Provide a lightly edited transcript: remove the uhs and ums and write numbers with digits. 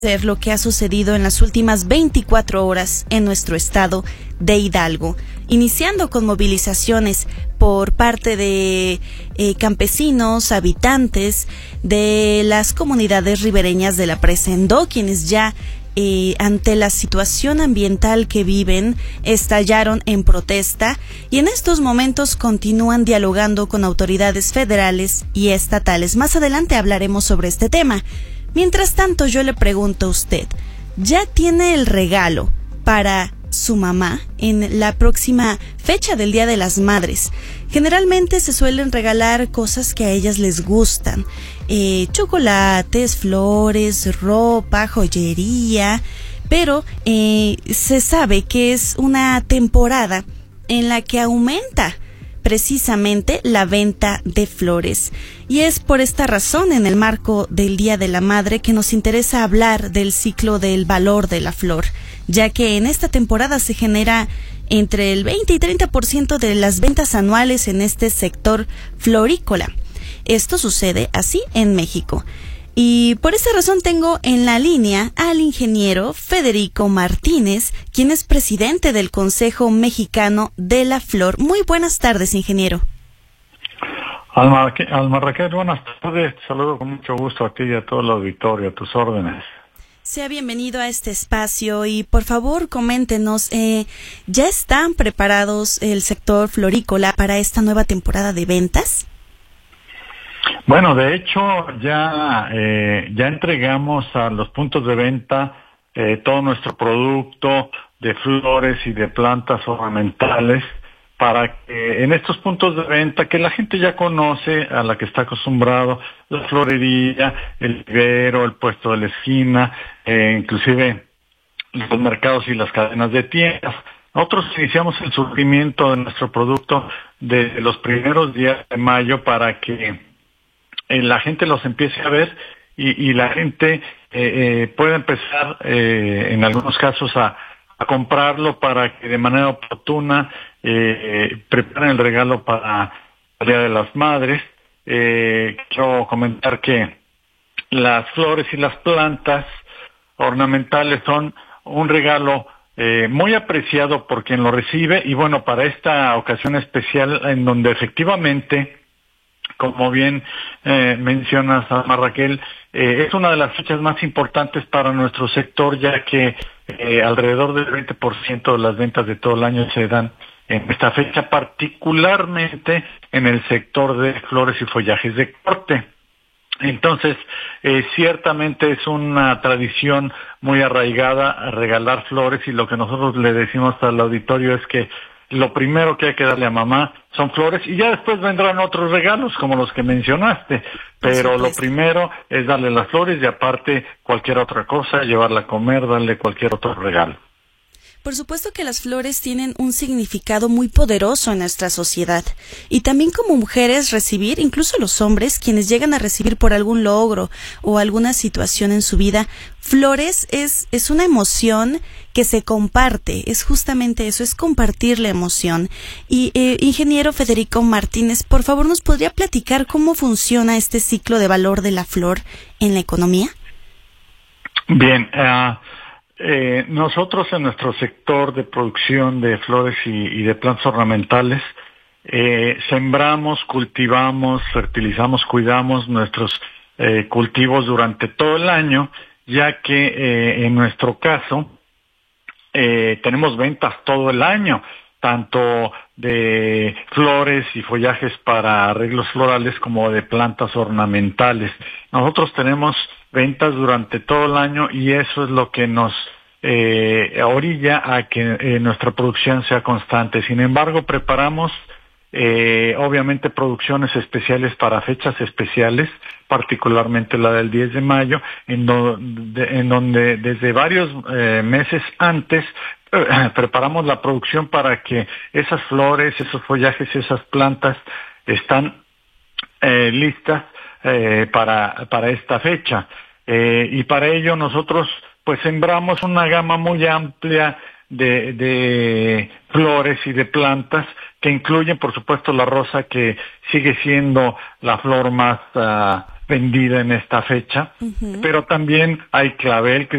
Ver lo que ha sucedido en las últimas 24 horas en nuestro estado de Hidalgo, iniciando con movilizaciones por parte de campesinos, habitantes de las comunidades ribereñas de la presa Endó, quienes ya ante la situación ambiental que viven, estallaron en protesta y en estos momentos continúan dialogando con autoridades federales y estatales. Más adelante hablaremos sobre este tema. Mientras tanto, yo le pregunto a usted, ¿ya tiene el regalo para su mamá en la próxima fecha del Día de las Madres? Generalmente se suelen regalar cosas que a ellas les gustan, chocolates, flores, ropa, joyería, pero se sabe que es una temporada en la que aumenta precisamente la venta de flores. Y es por esta razón, en el marco del Día de la Madre, que nos interesa hablar del ciclo del valor de la flor, ya que en esta temporada se genera entre el 20 y 30% de las ventas anuales en este sector florícola. Esto sucede así en México. Y por esa razón tengo en la línea al ingeniero Federico Martínez, quien es presidente del Consejo Mexicano de la Flor. Muy buenas tardes, ingeniero. Alma Raquel, buenas tardes. Te saludo con mucho gusto a ti y a todo el auditorio, a tus órdenes. Sea bienvenido a este espacio y por favor coméntenos, ¿ya están preparados el sector florícola para esta nueva temporada de ventas? Bueno, de hecho ya entregamos a los puntos de venta todo nuestro producto de flores y de plantas ornamentales para que en estos puntos de venta que la gente ya conoce, a la que está acostumbrado, la florería, el vivero, el puesto de la esquina, inclusive los mercados y las cadenas de tiendas. Nosotros iniciamos el surtimiento de nuestro producto de los primeros días de mayo para que la gente los empiece a ver y la gente pueda empezar en algunos casos a comprarlo para que de manera oportuna preparen el regalo para el Día de las Madres. Quiero comentar que las flores y las plantas ornamentales son un regalo muy apreciado por quien lo recibe y bueno, para esta ocasión especial en donde efectivamente, como bien mencionas, Alma Raquel, es una de las fechas más importantes para nuestro sector, ya que alrededor del 20% de las ventas de todo el año se dan en esta fecha, particularmente en el sector de flores y follajes de corte. Entonces, ciertamente es una tradición muy arraigada a regalar flores y lo que nosotros le decimos al auditorio es que lo primero que hay que darle a mamá son flores y ya después vendrán otros regalos como los que mencionaste, pero lo primero es darle las flores y aparte cualquier otra cosa, llevarla a comer, darle cualquier otro regalo. Por supuesto que las flores tienen un significado muy poderoso en nuestra sociedad y también como mujeres recibir, incluso los hombres, quienes llegan a recibir por algún logro o alguna situación en su vida, flores es una emoción que se comparte, es justamente eso, es compartir la emoción. Y ingeniero Federico Martínez, por favor, ¿nos podría platicar cómo funciona este ciclo de valor de la flor en la economía? Bien, nosotros en nuestro sector de producción de flores y de plantas ornamentales sembramos, cultivamos, fertilizamos, cuidamos nuestros cultivos durante todo el año, ya que en nuestro caso tenemos ventas todo el año, tanto de flores y follajes para arreglos florales como de plantas ornamentales. Nosotros tenemos ventas durante todo el año y eso es lo que nos orilla a que nuestra producción sea constante. Sin embargo, preparamos obviamente producciones especiales para fechas especiales, particularmente la del 10 de mayo, en donde desde varios meses antes preparamos la producción para que esas flores, esos follajes, esas plantas están listas para esta fecha. Y para ello nosotros pues sembramos una gama muy amplia de flores y de plantas que incluyen por supuesto la rosa, que sigue siendo la flor más vendida en esta fecha, pero también hay clavel, que